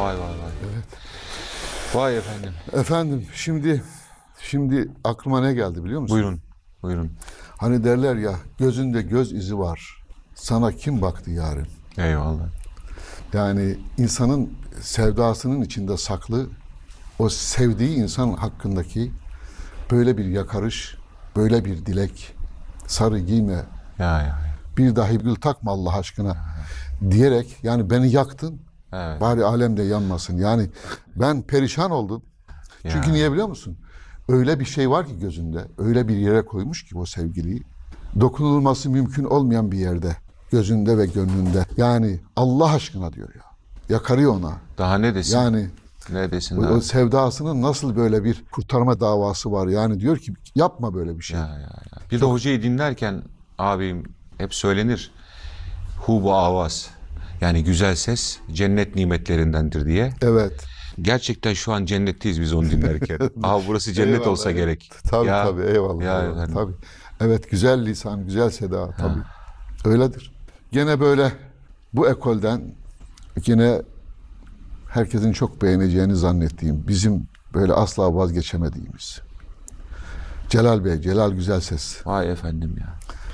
Vay vay vay. Evet. Vay efendim. Efendim şimdi aklıma ne geldi biliyor musun? Buyurun. Buyurun. Hani derler ya, gözünde göz izi var. Sana kim baktı yarim? Eyvallah. Yani insanın sevdasının içinde saklı, o sevdiği insan hakkındaki böyle bir yakarış, böyle bir dilek, sarı giyme, Ya. bir dahi gül takma Allah aşkına diyerek, yani beni yaktın, Evet. bari alemde yanmasın. Yani ben perişan oldum. Çünkü Ya. niye biliyor musun? Öyle bir şey var ki gözünde, öyle bir yere koymuş ki o sevgiliyi. Dokunulması mümkün olmayan bir yerde, gözünde ve gönlünde. Yani Allah aşkına diyor ya. Yakarıyor ona. Daha ne desin? Yani Ne desin o daha? sevdasının nasıl böyle bir kurtarma davası var. Yani diyor ki yapma böyle bir şey. Ya. Bir de hocayı dinlerken abim hep söylenir. Hu avaz. Yani güzel ses cennet nimetlerindendir diye. Evet. Gerçekten şu an cennetteyiz biz onu dinlerken. Aha burası cennet Eyvallah, olsa evet. gerek. Tabii Ya, tabii eyvallah. ya eyvallah, efendim. tabii. Evet, güzel lisan, güzel seda tabii. Öyledir. Gene böyle bu ekolden yine herkesin çok beğeneceğini zannettiğim, bizim böyle asla vazgeçemediğimiz Celal Bey, Celal Güzelses. Vay efendim ya.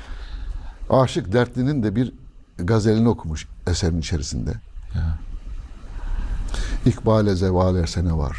Aşık Dertli'nin de bir gazelini okumuş eserin içerisinde. Ya. İkbale zeval ersene var.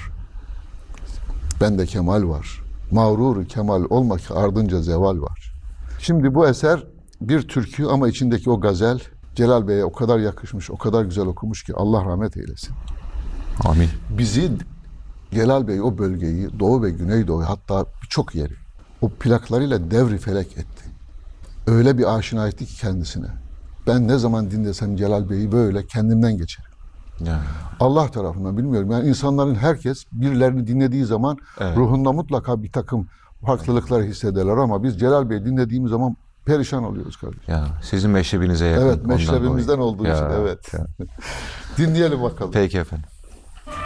Bende kemal var. Mağrur kemal olmak ardınca zeval var. Şimdi bu eser bir türkü ama içindeki o gazel Celal Bey'e o kadar yakışmış, o kadar güzel okumuş ki Allah rahmet eylesin. Amin. Bizi Celal Bey o bölgeyi, Doğu ve Güneydoğu, hatta birçok yeri o plaklarıyla devri felek etti. Öyle bir aşina etti ki kendisine. Ben ne zaman dinlesem Celal Bey'i böyle kendimden geçerim. Ya. Allah tarafından bilmiyorum. Yani insanların herkes birilerini dinlediği zaman Evet. ruhunda mutlaka bir takım farklılıklar hissederler ama biz Celal Bey'i dinlediğimiz zaman perişan oluyoruz kardeşim. Ya sizin meşrebinize yakın. Evet, ondan meşrebimizden dolayı. olduğu Ya, için evet. ya. Dinleyelim bakalım. Peki efendim.